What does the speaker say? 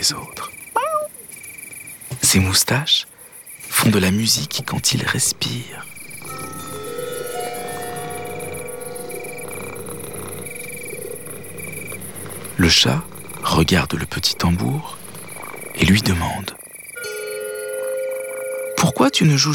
les autres. Ses moustaches font de la musique quand il respire. Le chat regarde le petit tambour et lui demande : « Pourquoi tu ne joues jamais ?